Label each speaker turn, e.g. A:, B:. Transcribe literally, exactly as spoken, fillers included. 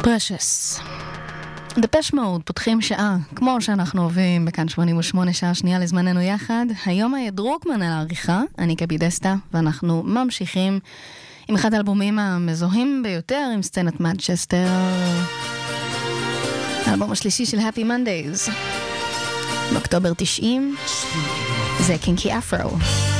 A: Precious. דפש מוד, פותחים שעה, כמו שאנחנו אוהבים בכאן שמונים ושמונה, שעה שנייה לזמננו יחד. היום היה דרוקמן על העריכה, אני קבי דסטה, ואנחנו ממשיכים עם אחד האלבומים המזוהים ביותר עם סצנת מנצ'סטר. האלבום השלישי של Happy Mondays, באוקטובר תשעים, זה קינקי אפרו.